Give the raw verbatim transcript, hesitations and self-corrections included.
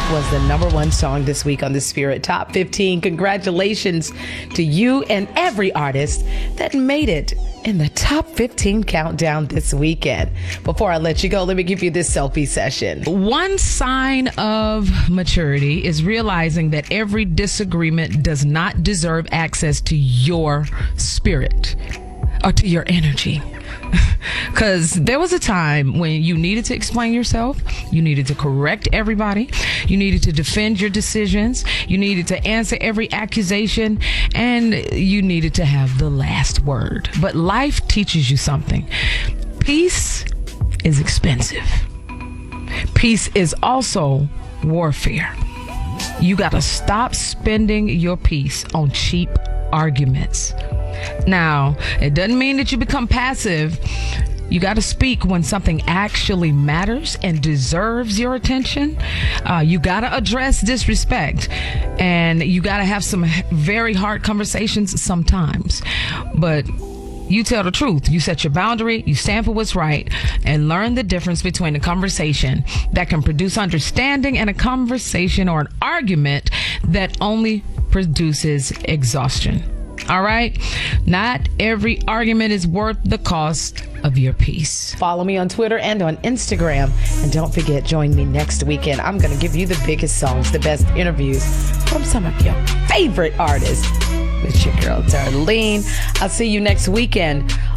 was the number one song this week on the Spirit Top fifteen. Congratulations to you and every artist that made it in the top fifteen countdown this weekend. Before I let you go, let me give you this selfie session. One sign of maturity is realizing that every disagreement does not deserve access to your spirit or to your energy. Because there was a time when you needed to explain yourself, you needed to correct everybody, you needed to defend your decisions, you needed to answer every accusation, and you needed to have the last word. But life teaches you something. Peace is expensive. Peace is also warfare. You got to stop spending your peace on cheap arguments. Now, it doesn't mean that you become passive. You got to speak when something actually matters and deserves your attention. Uh, you got to address disrespect, and you got to have some very hard conversations sometimes. But you tell the truth. You set your boundary, you stand for what's right, and learn the difference between a conversation that can produce understanding and a conversation or an argument that only produces exhaustion. All right? Not every argument is worth the cost of your peace. Follow me on Twitter and on Instagram. And don't forget, join me next weekend. I'm going to give you the biggest songs, the best interviews from some of your favorite artists. It's your girl, Darlene. I'll see you next weekend